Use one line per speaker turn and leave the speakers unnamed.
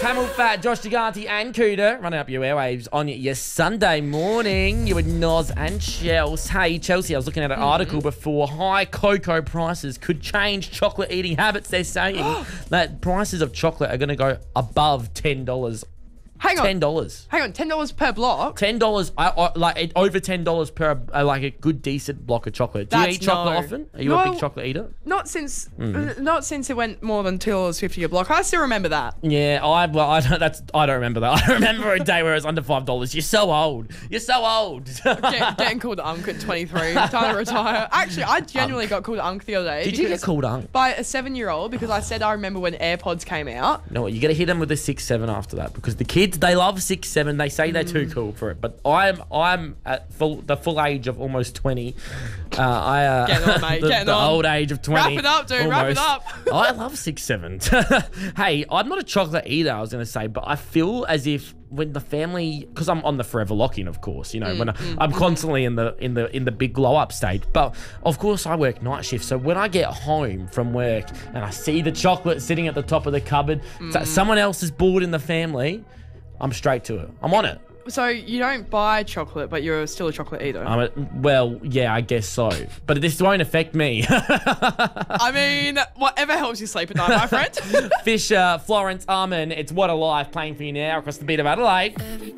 Camel Fat, Josh Giganti and Cooter running up your airwaves on your Sunday morning. You with Noz and Chels. Hey, Chelsea, I was looking at an article before. High cocoa prices could change chocolate eating habits. They're saying that prices of chocolate are going to go above $10.
Hang on.
$10.
Hang on, $10 per block?
$10, like over $10 per like a good decent block of chocolate. Do you eat chocolate often? Are you a big chocolate eater?
Not since it went more than $2.50 a block. I still remember that.
Yeah, I don't remember that. I remember a day where it was under $5. You're so old. You're so old.
Getting called Unk at 23. Time to retire. Actually, I genuinely got called Unk the other day.
Did you get called Unk?
By a 7-year-old because I said I remember when AirPods came out.
No, you got to hit them with a 6-7 after that because the kids, they love 6-7. They say they're too cool for it. But I'm at the full age of almost 20.
Getting on, mate.
The old age of 20.
Wrap it up, dude. Wrap it up.
I love 6-7. Hey, I'm not a chocolate eater, I was going to say, but I feel as if when the family, because I'm on the forever lock-in, of course, you know, when I'm constantly in the big glow-up stage. But of course, I work night shift, so when I get home from work and I see the chocolate sitting at the top of the cupboard, so someone else is bored in the family, I'm straight to it. I'm on it.
So you don't buy chocolate, but you're still a chocolate eater?
Well, yeah, I guess so. But this won't affect me.
I mean, whatever helps you sleep at night, my friend.
Fisher, Florence, Armin, it's What a Life playing for you now across the beat of Adelaide.